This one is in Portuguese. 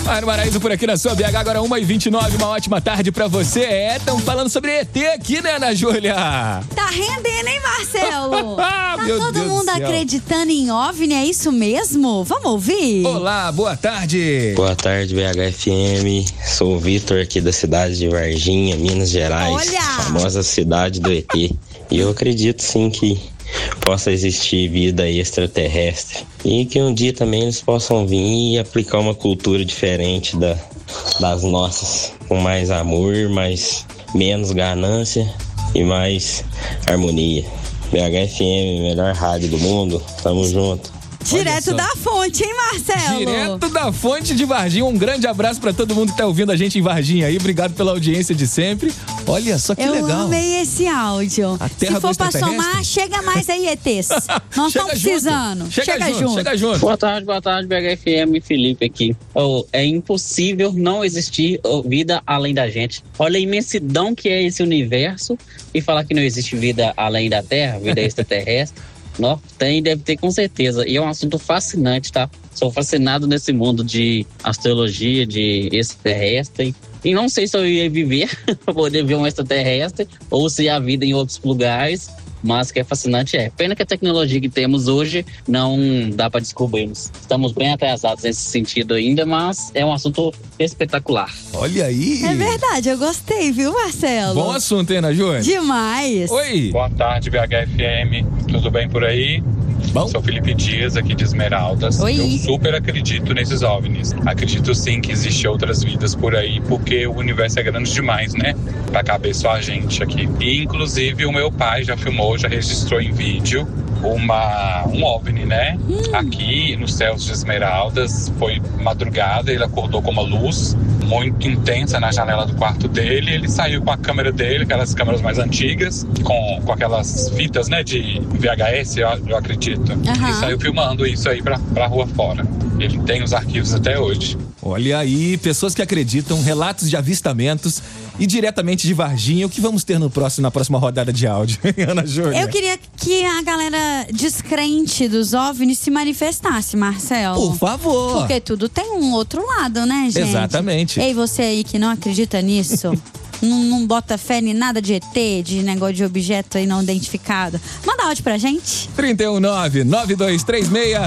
Mário Maraíza por aqui na sua BH, agora 1h29, uma ótima tarde pra você. Estão falando sobre ET aqui, né, Ana Júlia? Tá rendendo, hein, Marcelo? Tá Meu todo Deus mundo do céu. acreditando em OVNI, é isso mesmo? Vamos ouvir? Olá, boa tarde. Boa tarde, BHFM. Sou o Vitor aqui da cidade de Varginha, Minas Gerais. Olha! Famosa cidade do ET. E eu acredito sim que possa existir vida extraterrestre. E que um dia também eles possam vir e aplicar uma cultura diferente das nossas. Com mais amor, menos ganância e mais harmonia. BHFM, melhor rádio do mundo. Tamo junto. Direto da fonte, hein, Marcelo? Direto da fonte de Varginha. Um grande abraço pra todo mundo que tá ouvindo a gente em Varginha aí. Obrigado pela audiência de sempre. Olha só que legal. Eu amei esse áudio. A terra Se for do pra extraterrestre? somar, chega mais aí, ETs. Nós estamos precisando. Chega junto. Boa tarde, BHFM, Felipe aqui. É impossível não existir vida além da gente. Olha a imensidão que é esse universo e falar que não existe vida além da Terra, vida extraterrestre. Não, deve ter com certeza. E é um assunto fascinante, tá? Sou fascinado nesse mundo de astrologia, de extraterrestre. E não sei se eu ia viver para poder ver um extraterrestre ou se há vida em outros lugares. Mas o que é fascinante é. Pena que a tecnologia que temos hoje não dá para descobrirmos. Estamos bem atrasados nesse sentido ainda, mas é um assunto espetacular. Olha aí. É verdade, eu gostei, viu, Marcelo? Bom assunto, hein, Ana Júlia? Demais. Oi. Boa tarde, BHFM. Tudo bem por aí? Bom. Sou Felipe Dias, aqui de Esmeraldas. Oi. Eu super acredito nesses OVNIs. Acredito sim que existem outras vidas por aí, porque o universo é grande demais, né? Pra caber só a gente aqui. E, inclusive, o meu pai já filmou, já registrou em vídeo um OVNI, né? Aqui nos céus de Esmeraldas. Foi madrugada, ele acordou com uma luz muito intensa na janela do quarto dele. Ele saiu com a câmera dele, aquelas câmeras mais antigas, com aquelas fitas, né, de VHS, eu acredito. Aham. E saiu filmando isso aí pra rua fora. Ele tem os arquivos até hoje. Olha aí, pessoas que acreditam, relatos de avistamentos e diretamente de Varginha. O que vamos ter na próxima rodada de áudio, Ana Júlia? Eu queria que a galera descrente dos OVNIs se manifestasse, Marcelo. Por favor. Porque tudo tem um outro lado, né, gente? Exatamente. Ei, você aí que não acredita nisso, não bota fé em nada de ET, de negócio de objeto aí não identificado, manda áudio pra gente. 319-9236